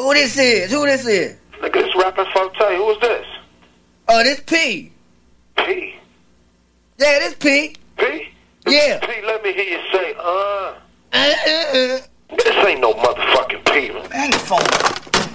Who this is? Nigga, this Rappin' Forte. Who is this? Oh, this P. P? Yeah, this P. P? Yeah. P, let me hear you say, This ain't no motherfucking P, man. Hang the phone.